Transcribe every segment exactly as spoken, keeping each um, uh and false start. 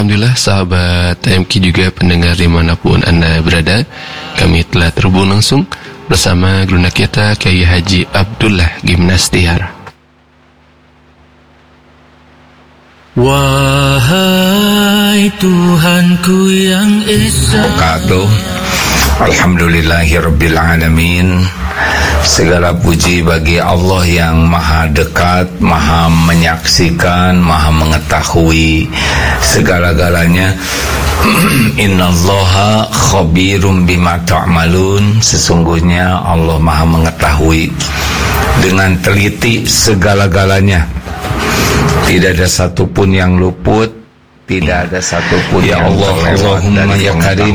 Alhamdulillah sahabat M Q juga pendengar dimanapun Anda berada, kami telah terhubung langsung bersama guru kita Kiai Haji Abdullah Gimnastiar. Wahai Tuhanku yang Esa, Alhamdulillahirabbil alamin. Segala puji bagi Allah yang maha dekat, maha menyaksikan, maha mengetahui segala-galanya. Innallaha khabirum bima ta'malun. Sesungguhnya Allah maha mengetahui dengan teliti segala-galanya. Tidak ada satupun yang luput, tidak ada satupun ya yang Allah, Allahumma ya Karim.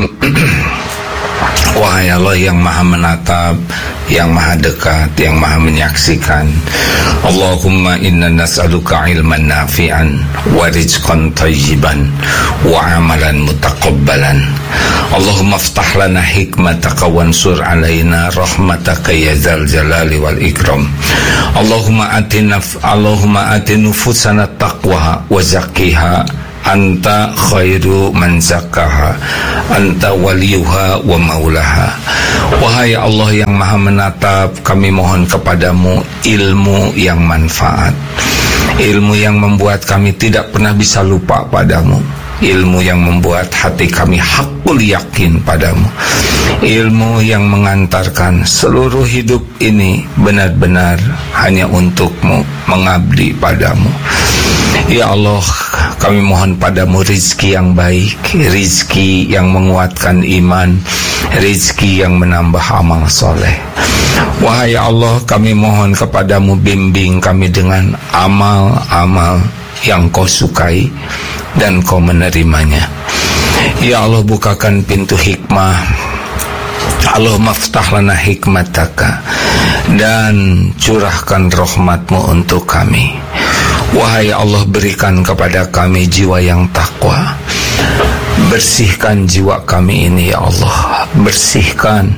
Wahai Allah yang maha menatap, yang maha dekat, yang maha menyaksikan. Allahumma inna nas'aluka ilman nafi'an wa rizqan tayyiban wa amalan mutaqabbalan. Allahumma aftah lana hikmataka wansur alaina rahmataka ya zal jalali wal ikram. Allahumma atina Allahumma atin nufusana taqwaha wa zakkiha anta khairu man zakkaha anta waliyuha wa maulaha. Wahai Allah yang maha menatap, kami mohon kepadamu ilmu yang manfaat, ilmu yang membuat kami tidak pernah bisa lupa padamu, ilmu yang membuat hati kami hakul yakin padamu, ilmu yang mengantarkan seluruh hidup ini benar-benar hanya untukmu, mengabdi padamu. Ya Allah, kami mohon padamu rizki yang baik, rizki yang menguatkan iman, rizki yang menambah amal soleh. Wahai Allah, kami mohon kepadamu bimbing kami dengan amal-amal yang kau sukai dan kau menerimanya. Ya Allah, bukakan pintu hikmah. Allahumma aftah lana hikmataka, dan curahkan rahmatmu untuk kami. Wahai Allah, berikan kepada kami jiwa yang takwa. Bersihkan jiwa kami ini ya Allah, bersihkan.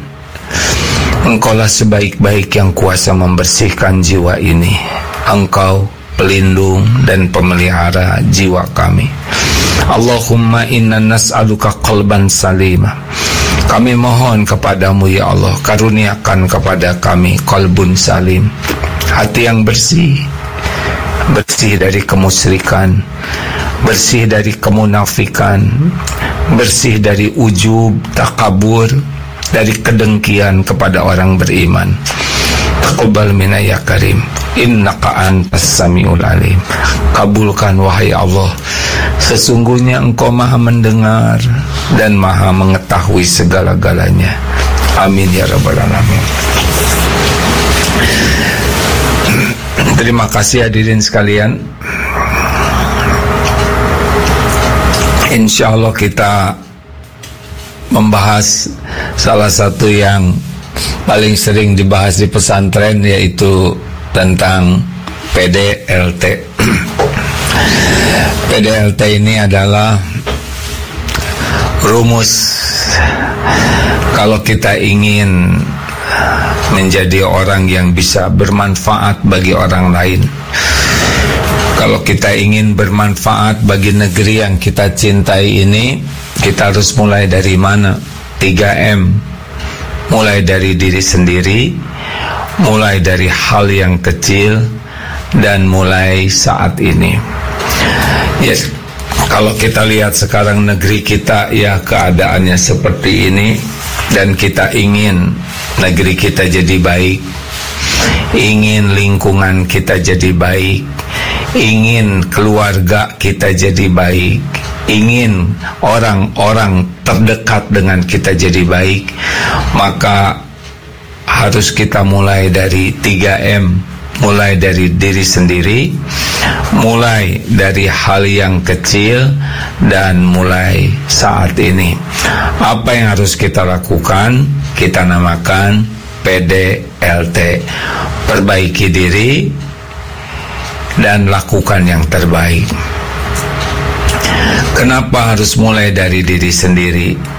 Engkaulah sebaik-baik yang kuasa membersihkan jiwa ini. Engkau pelindung dan pemelihara jiwa kami. Allahumma inna nas'aluka qalban salima. Kami mohon kepadamu ya Allah, karuniakan kepada kami qalbun salim, hati yang bersih, bersih dari kemusyrikan, bersih dari kemunafikan, bersih dari ujub, takabur, dari kedengkian kepada orang beriman. Taqabbal minna ya Karim, innaka antas samiul alim. Kabulkan wahai Allah, sesungguhnya Engkau maha mendengar dan maha mengetahui segala-galanya. Amin ya rabbal alamin. Terima kasih hadirin sekalian. Insya Allah kita membahas salah satu yang paling sering dibahas di pesantren, yaitu tentang P D L T. P D L T ini adalah rumus kalau kita ingin menjadi orang yang bisa bermanfaat bagi orang lain, kalau kita ingin bermanfaat bagi negeri yang kita cintai ini, kita harus mulai dari mana? tiga M. Mulai dari diri sendiri, mulai dari hal yang kecil, dan mulai saat ini. Yes, kalau kita lihat sekarang negeri kita ya keadaannya seperti ini, dan kita ingin negeri kita jadi baik, ingin lingkungan kita jadi baik, ingin keluarga kita jadi baik, ingin orang-orang terdekat dengan kita jadi baik, maka harus kita mulai dari tiga M. Mulai dari diri sendiri, mulai dari hal yang kecil, dan mulai saat ini. Apa yang harus kita lakukan? Kita namakan P D L T. Perbaiki diri dan lakukan yang terbaik. Kenapa harus mulai dari diri sendiri?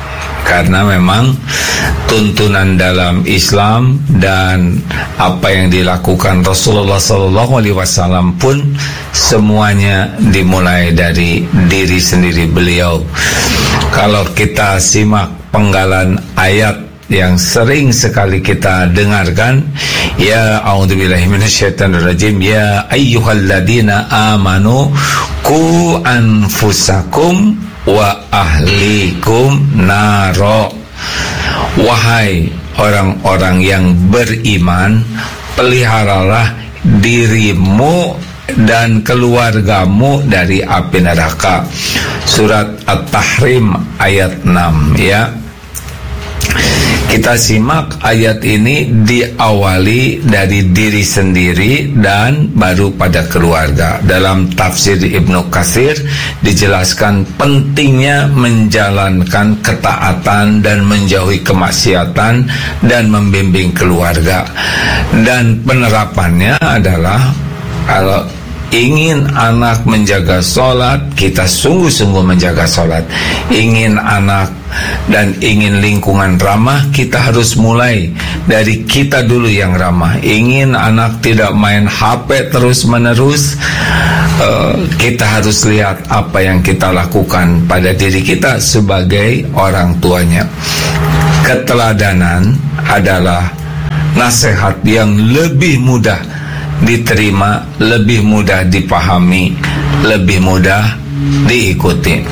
karena memang tuntunan dalam Islam dan apa yang dilakukan Rasulullah Sallallahu Alaihi Wasallam pun semuanya dimulai dari diri sendiri beliau. Kalau kita simak penggalan ayat yang sering sekali kita dengarkan, ya a'udzubillahi minasyaitonirrajim, ya ayyuhalladzina amanu qu anfusakum wa ahlikum naro. Wahai orang-orang yang beriman, peliharalah dirimu dan keluargamu dari api neraka. Surat At-Tahrim ayat enam, ya. Kita simak ayat ini diawali dari diri sendiri dan baru pada keluarga. Dalam tafsir Ibnu Katsir dijelaskan pentingnya menjalankan ketaatan dan menjauhi kemaksiatan dan membimbing keluarga. Dan penerapannya adalah kalau ingin anak menjaga sholat, kita sungguh-sungguh menjaga sholat. Ingin anak dan ingin lingkungan ramah, kita harus mulai dari kita dulu yang ramah. Ingin anak tidak main H P terus-menerus, uh, kita harus lihat apa yang kita lakukan pada diri kita sebagai orang tuanya. Keteladanan adalah nasihat yang lebih mudah diterima, lebih mudah dipahami, lebih mudah diikuti.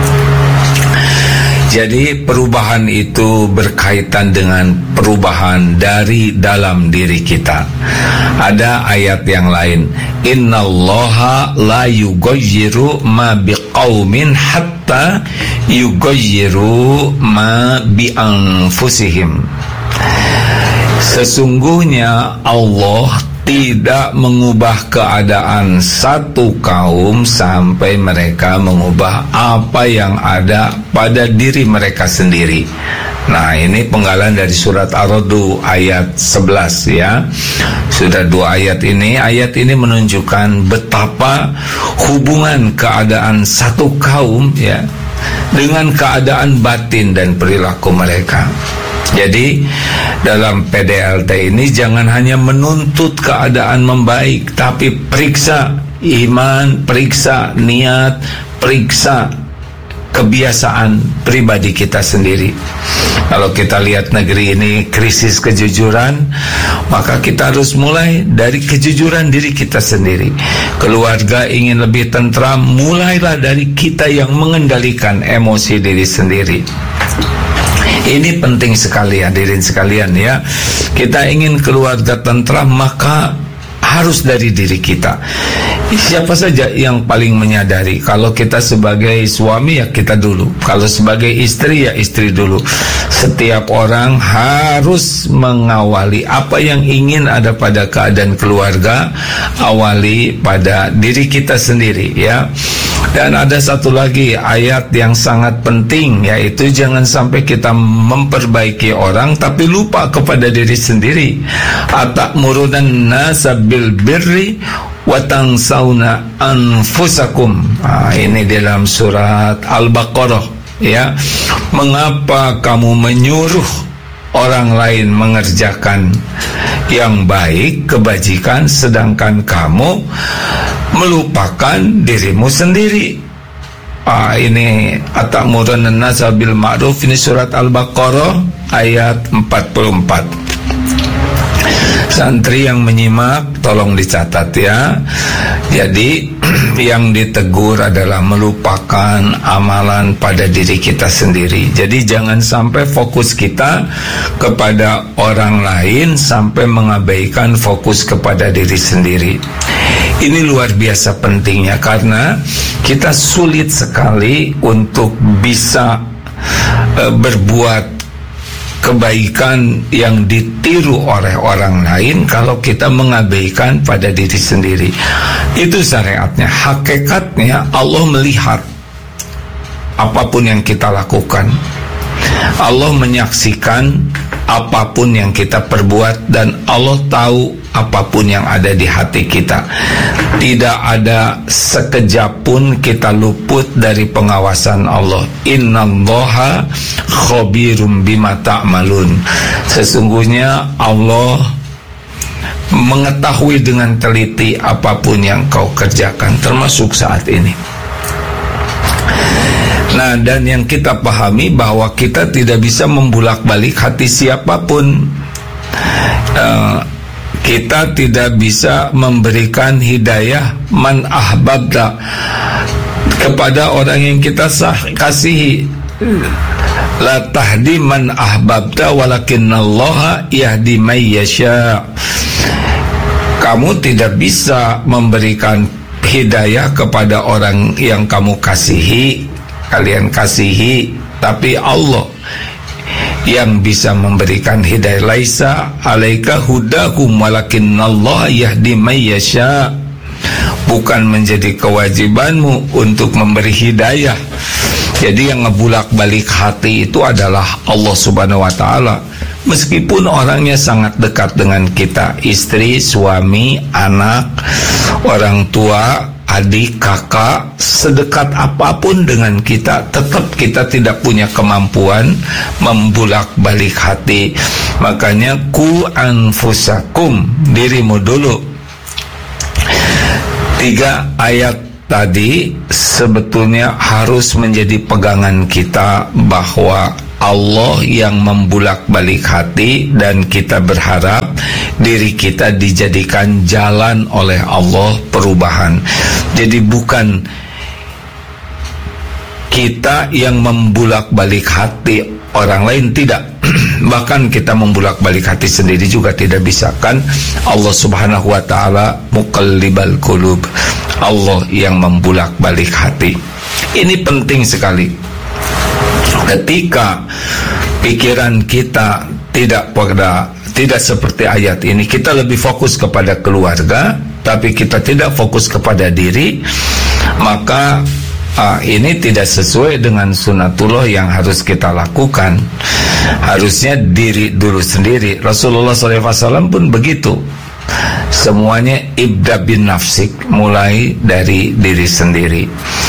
Jadi perubahan itu berkaitan dengan perubahan dari dalam diri kita. Ada ayat yang lain, innallaha la yughayyiru ma biqaumin hatta yughayyiru ma bi anfusihim. Sesungguhnya Allah tidak mengubah keadaan satu kaum sampai mereka mengubah apa yang ada pada diri mereka sendiri. Nah, ini penggalan dari surat Ar-Ra'd ayat sebelas, ya. Sudah dua ayat ini, ayat ini menunjukkan betapa hubungan keadaan satu kaum, ya, dengan keadaan batin dan perilaku mereka. Jadi dalam P D L T ini jangan hanya menuntut keadaan membaik, tapi periksa iman, periksa niat, periksa kebiasaan pribadi kita sendiri. Kalau kita lihat negeri ini krisis kejujuran, maka kita harus mulai dari kejujuran diri kita sendiri. Keluarga ingin lebih tentram, mulailah dari kita yang mengendalikan emosi diri sendiri. Ini penting sekali, hadirin sekalian, ya. Kita ingin keluarga tentram, maka harus dari diri kita. Siapa saja yang paling menyadari, kalau kita sebagai suami, ya kita dulu. Kalau sebagai istri, ya istri dulu. Setiap orang harus mengawali apa yang ingin ada pada keadaan keluarga, awali pada diri kita sendiri, ya. Dan ada satu lagi ayat yang sangat penting, yaitu jangan sampai kita memperbaiki orang tapi lupa kepada diri sendiri. Atamurun nasa bil birri wa tansawna anfusakum. Nah, ini dalam surat Al-Baqarah, ya. Mengapa kamu menyuruh orang lain mengerjakan yang baik, kebajikan, sedangkan kamu melupakan dirimu sendiri? Ah, ini atamurun nasa bil ma'ruf, ini surat Al-Baqarah ayat empat puluh empat. Santri yang menyimak tolong dicatat, ya. Jadi yang ditegur adalah melupakan amalan pada diri kita sendiri. Jadi jangan sampai fokus kita kepada orang lain sampai mengabaikan fokus kepada diri sendiri. Ini luar biasa pentingnya karena kita sulit sekali untuk bisa e, berbuat kebaikan yang ditiru oleh orang lain kalau kita mengabaikan pada diri sendiri. Itu syariatnya. Hakikatnya Allah melihat apapun yang kita lakukan. Allah menyaksikan apapun yang kita perbuat, dan Allah tahu apapun yang ada di hati kita. Tidak ada sekejap pun kita luput dari pengawasan Allah. Innallaha khabirum bima ta'malun. Sesungguhnya Allah mengetahui dengan teliti apapun yang kau kerjakan, termasuk saat ini. Nah, dan yang kita pahami bahwa kita tidak bisa membulak-balik hati siapapun. uh, Kita tidak bisa memberikan hidayah man ahbabta kepada orang yang kita sah, kasihi. La tahdi man ahbabta walakinnallaha yahdi may yasha. Kamu tidak bisa memberikan hidayah kepada orang yang kamu kasihi, kalian kasihi, tapi Allah yang bisa memberikan hidayah. Laisa alaika hudahum walakinnallaha yahdi may yasha. Bukan menjadi kewajibanmu untuk memberi hidayah. Jadi yang ngebulak-balik hati itu adalah Allah Subhanahu wa taala. Meskipun orangnya sangat dekat dengan kita, istri, suami, anak, orang tua, adik, kakak, sedekat apapun dengan kita, tetap kita tidak punya kemampuan membulak-balik hati. Makanya ku anfusakum, dirimu dulu. Tiga ayat tadi sebetulnya harus menjadi pegangan kita bahwa Allah yang membulak-balik hati, dan kita berharap diri kita dijadikan jalan oleh Allah perubahan. Jadi bukan kita yang membulak-balik hati orang lain, tidak. Bahkan kita membulak-balik hati sendiri juga tidak bisa, kan? Allah Subhanahu wa taala muqallibal qulub. Allah yang membulak-balik hati. Ini penting sekali. Ketika pikiran kita tidak pada tidak seperti ayat ini, kita lebih fokus kepada keluarga, tapi kita tidak fokus kepada diri, maka uh, ini tidak sesuai dengan sunatullah yang harus kita lakukan. Harusnya diri dulu sendiri. Rasulullah shallallahu alaihi wasallam pun begitu. Semuanya ibda bin nafsik, mulai dari diri sendiri.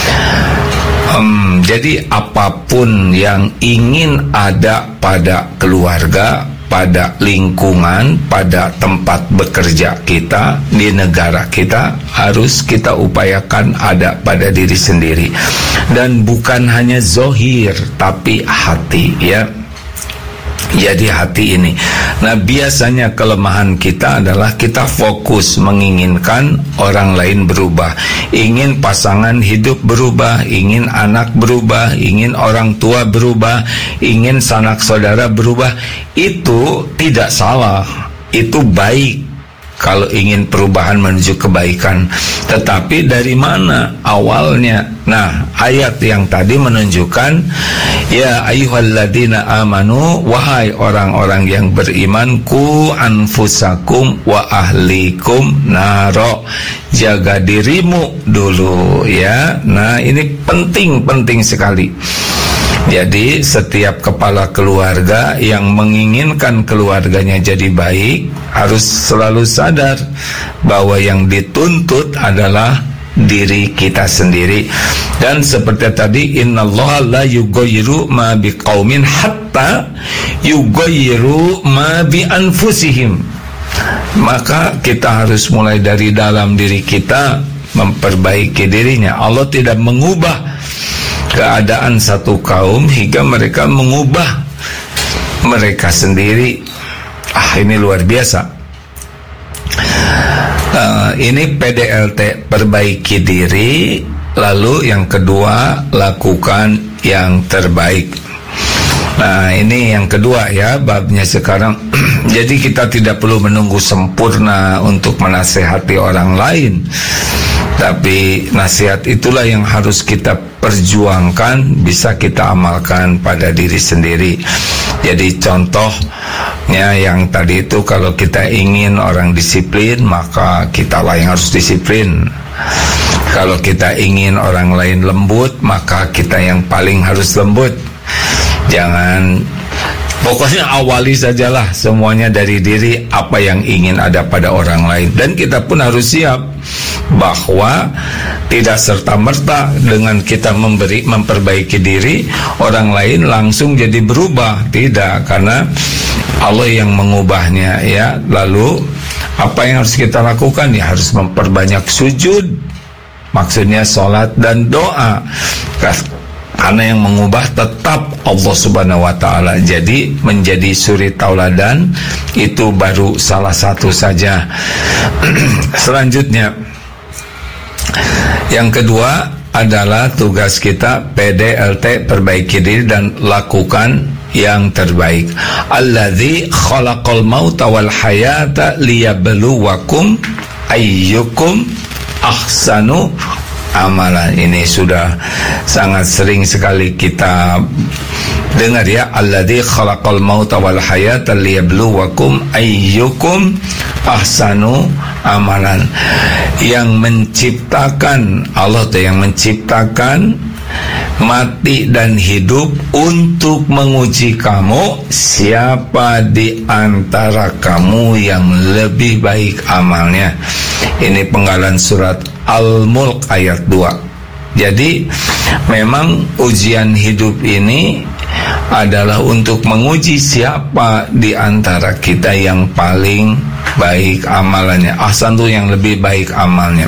Um, jadi apapun yang ingin ada pada keluarga, pada lingkungan, pada tempat bekerja kita, di negara kita, harus kita upayakan ada pada diri sendiri. Dan bukan hanya zohir, tapi hati, ya. Jadi hati ini. Nah, biasanya kelemahan kita adalah kita fokus menginginkan orang lain berubah, ingin pasangan hidup berubah, ingin anak berubah, ingin orang tua berubah, ingin sanak saudara berubah. Itu tidak salah, itu baik kalau ingin perubahan menuju kebaikan. Tetapi dari mana awalnya? Nah, ayat yang tadi menunjukkan, ya ayyuhalladzina amanu, wahai orang-orang yang beriman, ku anfusakum wa ahlikum naro, jaga dirimu dulu, ya. Nah, ini penting-penting sekali. Jadi setiap kepala keluarga yang menginginkan keluarganya jadi baik harus selalu sadar bahwa yang dituntut adalah diri kita sendiri. Dan seperti tadi, innallaha la yughayyiru ma biqaumin hatta yughayyiru ma bi anfusihim. Maka kita harus mulai dari dalam diri kita memperbaiki dirinya. Allah tidak mengubah keadaan satu kaum hingga mereka mengubah mereka sendiri. Ah, ini luar biasa. Uh, ini P D L T, perbaiki diri. Lalu yang kedua, lakukan yang terbaik. Nah, ini yang kedua, ya, babnya sekarang. Jadi kita tidak perlu menunggu sempurna untuk menasehati orang lain, tapi nasihat itulah yang harus kita perjuangkan, bisa kita amalkan pada diri sendiri. Jadi contohnya yang tadi itu, kalau kita ingin orang disiplin, maka kitalah yang harus disiplin. Kalau kita ingin orang lain lembut, maka kita yang paling harus lembut. Jangan Pokoknya awali sajalah semuanya dari diri, apa yang ingin ada pada orang lain. Dan kita pun harus siap bahwa tidak serta-merta dengan kita memberi memperbaiki diri, orang lain langsung jadi berubah. Tidak, karena Allah yang mengubahnya ya. Lalu apa yang harus kita lakukan? Ya harus memperbanyak sujud. Maksudnya sholat dan doa. Karena yang mengubah tetap Allah Subhanahu wa ta'ala. Jadi menjadi suri tauladan itu baru salah satu saja. Selanjutnya, yang kedua adalah tugas kita P D L T, perbaiki diri dan lakukan yang terbaik. Alladzi khalaqal mauta wal hayata liyabluwakum ayyukum ahsanu amalan. Ini sudah sangat sering sekali kita dengar ya. Alladzi khalaqal mauta wal hayata liyabluwakum ayyukum ahsanu amalan. Yang menciptakan Allah tuh, yang menciptakan mati dan hidup untuk menguji kamu, siapa di antara kamu yang lebih baik amalnya. Ini penggalan surat Al-Mulk ayat dua. Jadi memang ujian hidup ini adalah untuk menguji siapa di antara kita yang paling baik amalannya. Ahsan itu yang lebih baik amalnya.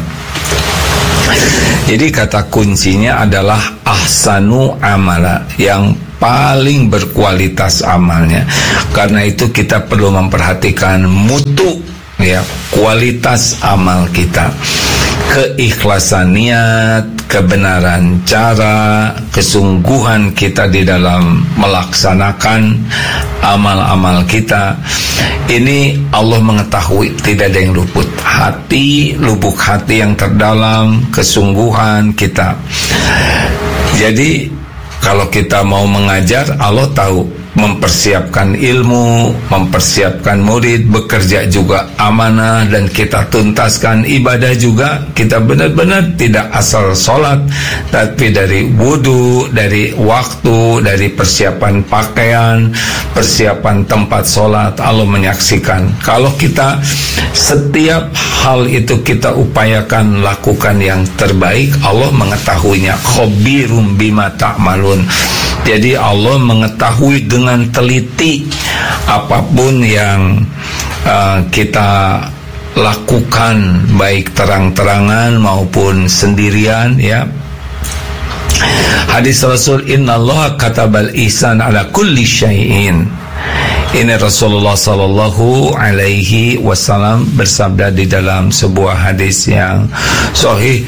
Jadi kata kuncinya adalah ahsanu amala, yang paling berkualitas amalnya. Karena itu kita perlu memperhatikan mutu ya, kualitas amal kita, keikhlasan niat, kebenaran cara, kesungguhan kita di dalam melaksanakan amal-amal kita. Ini Allah mengetahui, tidak ada yang luput. Hati, lubuk hati yang terdalam, kesungguhan kita. Jadi kalau kita mau mengajar, Allah tahu. Mempersiapkan ilmu, mempersiapkan murid, bekerja juga amanah, dan kita tuntaskan ibadah juga. Kita benar-benar tidak asal sholat, tapi dari wudu, dari waktu, dari persiapan pakaian, persiapan tempat sholat. Allah menyaksikan. Kalau kita setiap hal itu kita upayakan lakukan yang terbaik, Allah mengetahuinya. Khobirum bima ta'malun. Jadi Allah mengetahui dengan teliti apapun yang uh, kita lakukan, baik terang-terangan maupun sendirian ya. Hadis Rasul, innallaha katabal ihsan ala kulli syai'in. Ini Rasulullah sallallahu alaihi wasallam bersabda di dalam sebuah hadis yang sahih.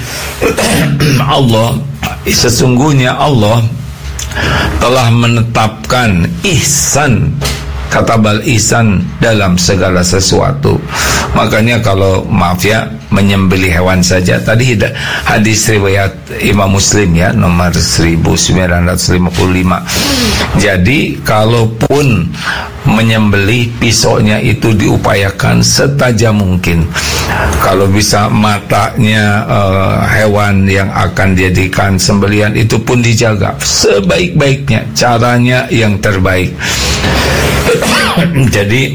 Allah, sesungguhnya Allah telah menetapkan ihsan, katabal ihsan dalam segala sesuatu. Makanya kalau maaf ya, menyembelih hewan saja, tadi hadis riwayat Imam Muslim ya, nomor seribu sembilan ratus lima puluh lima. Jadi kalaupun menyembelih, pisaunya itu diupayakan setajam mungkin. Kalau bisa matanya uh, hewan yang akan dijadikan sembelihan itu pun dijaga sebaik-baiknya, caranya yang terbaik. Jadi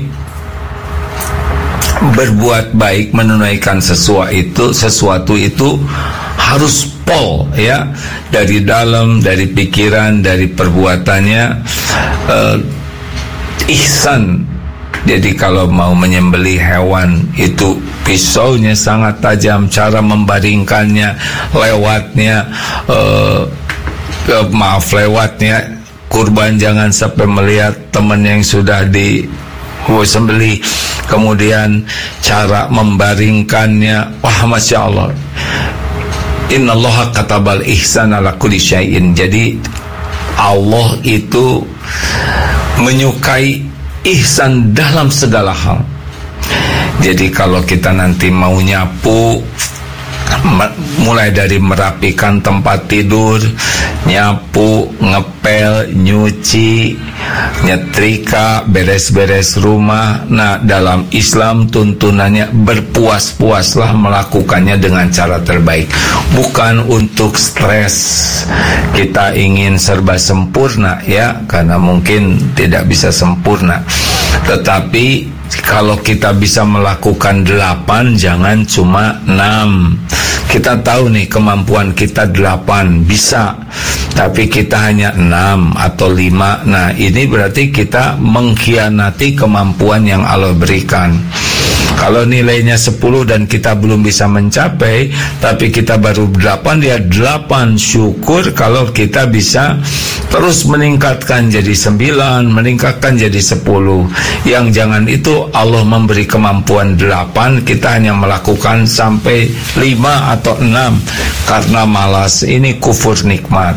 berbuat baik, menunaikan sesuatu itu, sesuatu itu harus pol ya, dari dalam, dari pikiran, dari perbuatannya. uh, ihsan. Jadi kalau mau menyembelih hewan itu pisaunya sangat tajam, cara membaringkannya, lewatnya uh, uh, maaf lewatnya kurban jangan sampai melihat teman yang sudah di sembelih. Kemudian cara membaringkannya, wah masya Allah. Innallaha katabal ihsan ala kulli syai'in. Jadi Allah itu menyukai ihsan dalam segala hal. Jadi kalau kita nanti mau nyapu, mulai dari merapikan tempat tidur, nyapu, ngepel, nyuci, nyetrika, beres-beres rumah. Nah, dalam Islam tuntunannya berpuas-puaslah melakukannya dengan cara terbaik, bukan untuk stres. Kita ingin serba sempurna ya, karena mungkin tidak bisa sempurna. Tetapi kalau kita bisa melakukan delapan, jangan cuma enam. Kita tahu nih kemampuan kita delapan, bisa. Tapi kita hanya enam atau lima. Nah, ini berarti kita mengkhianati kemampuan yang Allah berikan. Kalau nilainya sepuluh dan kita belum bisa mencapai, tapi kita baru delapan, ya delapan. Syukur kalau kita bisa terus meningkatkan jadi sembilan, meningkatkan jadi sepuluh. Yang jangan itu Allah memberi kemampuan delapan, kita hanya melakukan sampai lima atau enam karena malas. Ini kufur nikmat.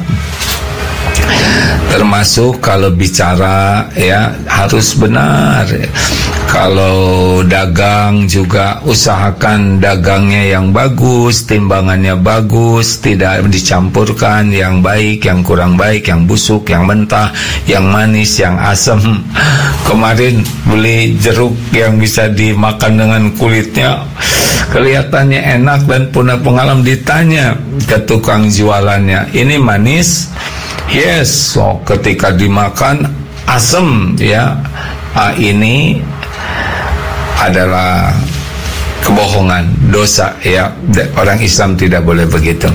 Termasuk kalau bicara ya harus benar. Kalau dagang juga usahakan dagangnya yang bagus, timbangannya bagus, tidak dicampurkan yang baik, yang kurang baik, yang busuk, yang mentah, yang manis, yang asam. Kemarin beli jeruk yang bisa dimakan dengan kulitnya, kelihatannya enak, dan punya pengalaman ditanya ke tukang jualannya, ini manis? Yes. So ketika dimakan asam ya. Ah, ini adalah kebohongan, dosa ya. Orang Islam tidak boleh begitu.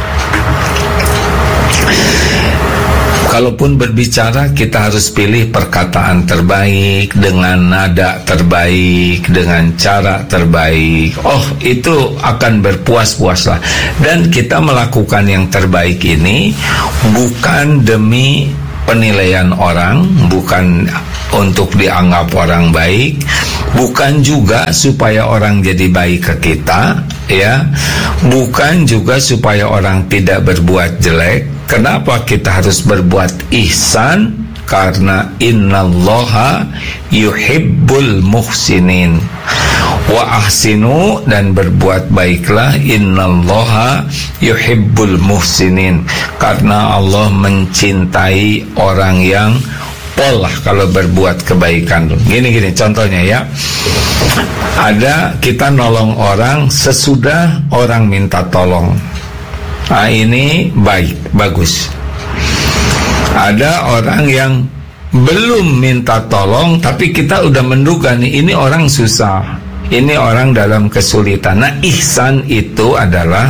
Kalaupun berbicara, kita harus pilih perkataan terbaik, dengan nada terbaik, dengan cara terbaik. Oh, itu akan berpuas-puaslah. Dan kita melakukan yang terbaik ini bukan demi penilaian orang, bukan untuk dianggap orang baik, bukan juga supaya orang jadi baik ke kita, ya, bukan juga supaya orang tidak berbuat jelek. Kenapa kita harus berbuat ihsan? Karena innallaha yuhibbul muhsinin. Wa ahsinu, dan berbuat baiklah, innallaha yuhibbul muhsinin. Karena Allah mencintai orang yang pol lah kalau berbuat kebaikan. Gini-gini contohnya ya. Ada kita nolong orang sesudah orang minta tolong. Nah, ini baik, bagus. Ada orang yang belum minta tolong, tapi kita udah menduga nih, ini orang susah, ini orang dalam kesulitan. Nah, ihsan itu adalah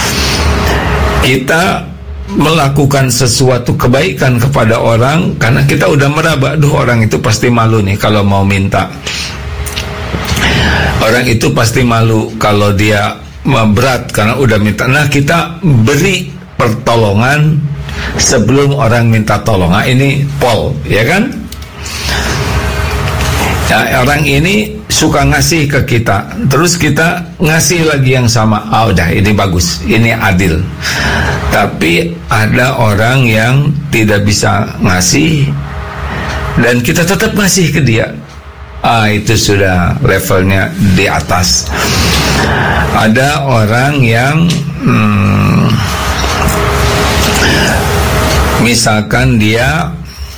kita melakukan sesuatu kebaikan kepada orang karena kita udah meraba, duh orang itu pasti malu nih kalau mau minta. Orang itu pasti malu kalau dia berat karena udah minta. Nah, kita beri pertolongan sebelum orang minta tolong. Nah, ini pol, ya kan? Ya, orang ini suka ngasih ke kita, terus kita ngasih lagi yang sama. Ah, udah, ini bagus, ini adil. Tapi ada orang yang tidak bisa ngasih dan kita tetap ngasih ke dia. Ah, itu sudah levelnya di atas. Ada orang yang hmm, misalkan dia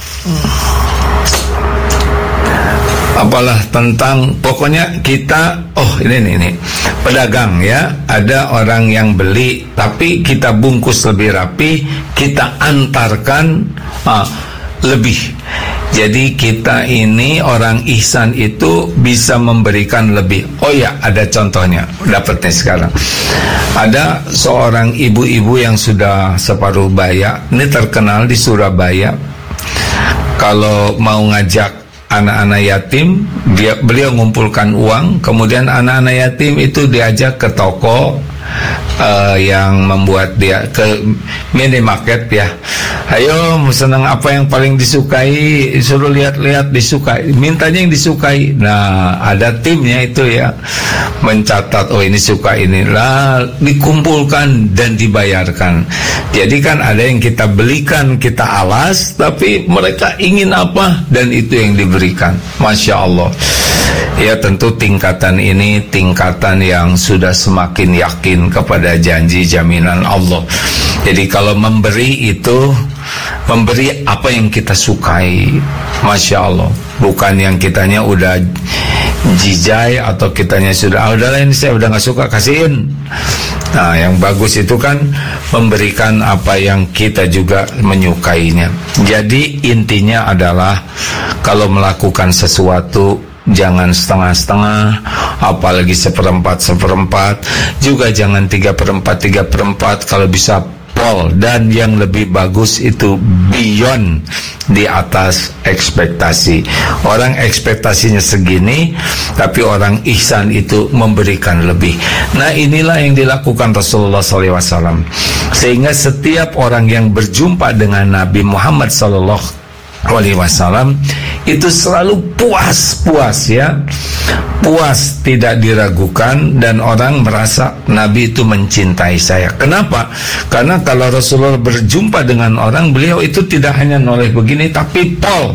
apalah tentang, pokoknya kita, oh ini nih, ini pedagang ya, ada orang yang beli tapi kita bungkus lebih rapi, kita antarkan ah, lebih. Jadi kita ini orang ihsan itu bisa memberikan lebih. Oh ya, ada contohnya, dapatnya sekarang. Ada seorang ibu-ibu yang sudah separuh baya, ini terkenal di Surabaya. Kalau mau ngajak anak-anak yatim, dia beliau ngumpulkan uang, kemudian anak-anak yatim itu diajak ke toko uh, yang membuat dia ke minimarket ya. Ayo, senang apa yang paling disukai, suruh lihat-lihat disukai, mintanya yang disukai. Nah, ada timnya itu ya, mencatat, oh ini suka ini lah, dikumpulkan dan dibayarkan. Jadi kan ada yang kita belikan, kita alas, tapi mereka ingin apa dan itu yang diberikan. Masya Allah. Ya, tentu tingkatan ini tingkatan yang sudah semakin yakin yakin kepada janji jaminan Allah. Jadi kalau memberi itu memberi apa yang kita sukai, Masya Allah, bukan yang kitanya udah jijai atau kitanya sudah ah, udahlah ini saya udah gak suka, kasihin. Nah, yang bagus itu kan memberikan apa yang kita juga menyukainya. Jadi intinya adalah kalau melakukan sesuatu jangan setengah-setengah, apalagi seperempat-seperempat, juga jangan tiga perempat tiga perempat, kalau bisa pol, dan yang lebih bagus itu beyond, di atas ekspektasi. Orang ekspektasinya segini, tapi orang ihsan itu memberikan lebih. Nah, inilah yang dilakukan Rasulullah shallallahu alaihi wasallam, sehingga setiap orang yang berjumpa dengan Nabi Muhammad shallallahu alaihi wasallam itu selalu puas-puas, ya, puas, tidak diragukan, dan orang merasa Nabi itu mencintai saya. Kenapa? Karena kalau Rasulullah berjumpa dengan orang, beliau itu tidak hanya noleh begini, tapi pol,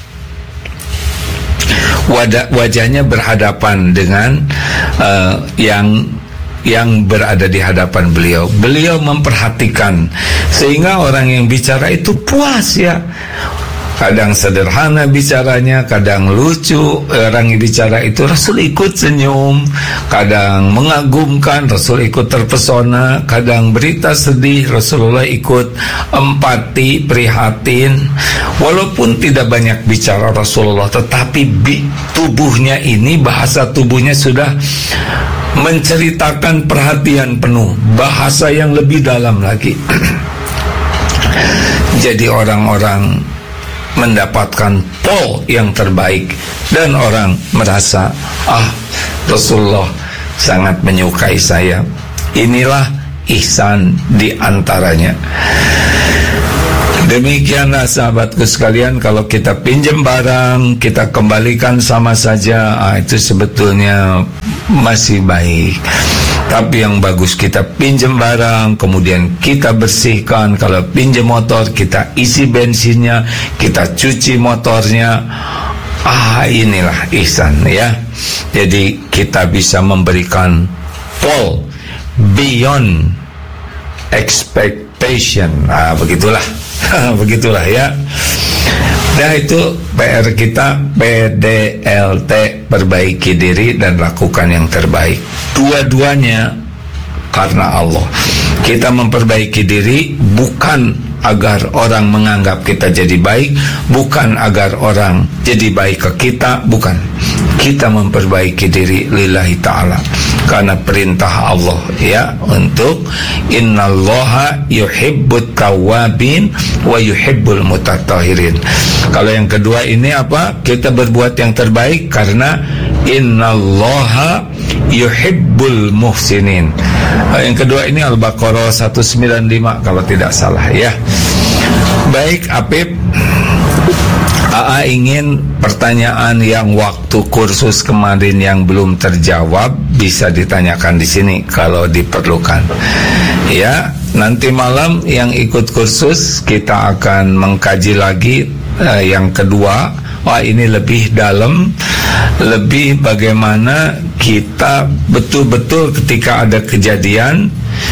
Wada, wajahnya berhadapan dengan uh, yang yang berada di hadapan beliau. Beliau memperhatikan, sehingga orang yang bicara itu puas, ya. Kadang sederhana bicaranya, kadang lucu, orang yang bicara itu Rasul ikut senyum, kadang mengagumkan, Rasul ikut terpesona, kadang berita sedih, Rasulullah ikut empati, prihatin. Walaupun tidak banyak bicara Rasulullah, tetapi bi- tubuhnya ini, bahasa tubuhnya sudah menceritakan perhatian penuh, bahasa yang lebih dalam lagi. Jadi orang-orang mendapatkan pol yang terbaik, dan orang merasa, ah, Rasulullah sangat menyukai saya. Inilah ihsan di antaranya. Demikianlah sahabatku sekalian, kalau kita pinjam barang, kita kembalikan sama saja, ah, itu sebetulnya masih baik. Tapi yang bagus kita pinjam barang, kemudian kita bersihkan. Kalau pinjam motor, kita isi bensinnya, kita cuci motornya. Ah, inilah ihsan, ya. Jadi kita bisa memberikan pol beyond expectation. Ah, begitulah. Begitulah, ya. Nah, itu P R kita, P D L T, perbaiki diri dan lakukan yang terbaik. Dua-duanya karena Allah. Kita memperbaiki diri bukan agar orang menganggap kita jadi baik, bukan agar orang jadi baik ke kita, bukan. Kita memperbaiki diri lillahi ta'ala, karena perintah Allah, ya, untuk innallaha yuhibbut tawwabin wa yuhibbul mutatahhirin. Kalau yang kedua ini apa? Kita berbuat yang terbaik karena innallaha yuhibbul muhsinin. Yang kedua ini Al-Baqarah seratus sembilan puluh lima kalau tidak salah, ya. Baik, Apip, A A ingin pertanyaan yang waktu kursus kemarin yang belum terjawab bisa ditanyakan di sini kalau diperlukan. Ya, nanti malam yang ikut kursus kita akan mengkaji lagi eh, yang kedua. Wah, ini lebih dalam, lebih bagaimana kita betul-betul ketika ada kejadian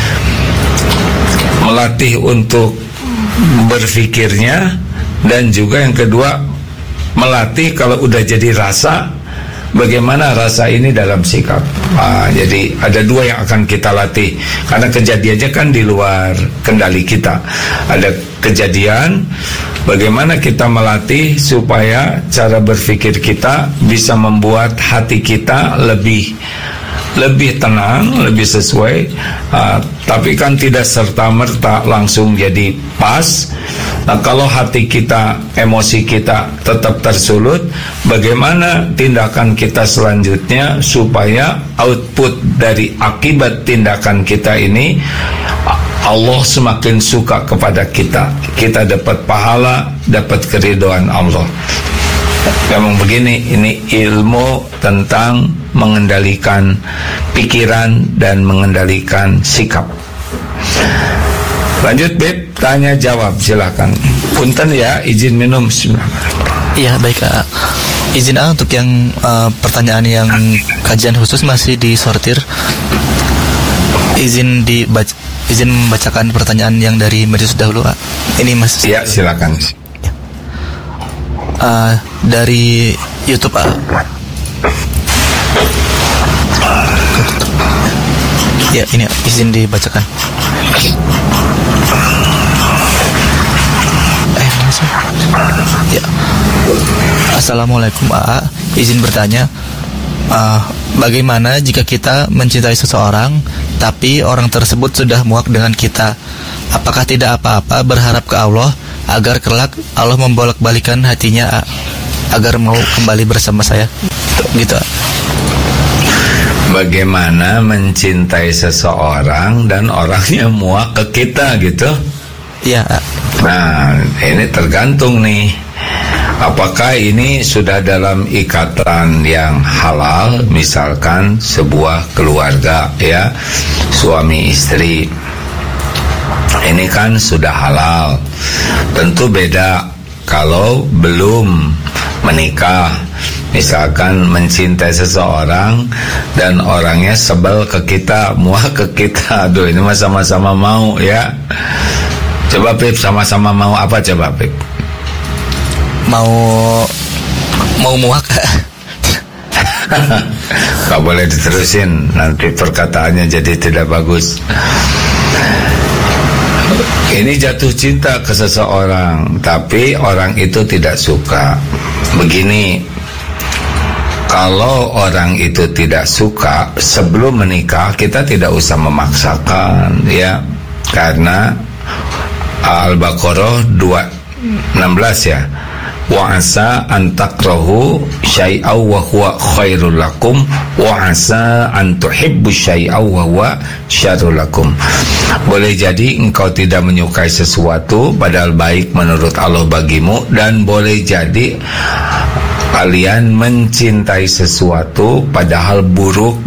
melatih untuk berpikirnya, dan juga yang kedua melatih kalau udah jadi rasa, bagaimana rasa ini dalam sikap. Nah, jadi ada dua yang akan kita latih, karena kejadiannya kan di luar kendali kita. Ada kejadian, bagaimana kita melatih supaya cara berpikir kita bisa membuat hati kita lebih lebih tenang, lebih sesuai. uh, Tapi kan tidak serta-merta langsung jadi pas. Nah, kalau hati kita, emosi kita tetap tersulut, bagaimana tindakan kita selanjutnya supaya output dari akibat tindakan kita ini Allah semakin suka kepada kita, kita dapat pahala, dapat keridhaan Allah. Memang begini, ini ilmu tentang mengendalikan pikiran dan mengendalikan sikap. Lanjut, Beb, tanya jawab, silakan. Punten ya, izin minum. Iya, baik, Kak. Izin A untuk yang uh, pertanyaan yang kajian khusus masih disortir. izin dibaca, izin membacakan pertanyaan yang dari medsos dahulu, Pak. Ini Mas. Ya, silakan. Uh, dari YouTube, Pak. Ya, ini izin dibacakan. Eh, Mas. Ya. Assalamualaikum, A A. Izin bertanya, uh, bagaimana jika kita mencintai seseorang tapi orang tersebut sudah muak dengan kita? Apakah tidak apa-apa berharap ke Allah agar kelak Allah membolak-balikan hatinya A, agar mau kembali bersama saya? Gitu, A. Bagaimana mencintai seseorang dan orangnya muak ke kita gitu? Iya, A. Nah, ini tergantung nih. Apakah ini sudah dalam ikatan yang halal, misalkan sebuah keluarga ya, suami istri. Ini kan sudah halal. Tentu beda kalau belum menikah. Misalkan mencintai seseorang dan orangnya sebel ke kita, muak ke kita. Aduh, ini mah sama-sama mau ya. Coba Pip, sama-sama mau apa coba Pip? Mau mau muak. Gak boleh diterusin, nanti perkataannya jadi tidak bagus. Ini jatuh cinta ke seseorang, tapi orang itu tidak suka. Begini, kalau orang itu tidak suka, sebelum menikah kita tidak usah memaksakan ya. Karena Al-Baqarah dua enam belas ya, wa asa an takrahu syai'aw wa huwa khairul lakum wa asa an tuhibbu syai'aw wa huwa syarrul lakum. Boleh jadi engkau tidak menyukai sesuatu padahal baik menurut Allah bagimu, dan boleh jadi kalian mencintai sesuatu padahal buruk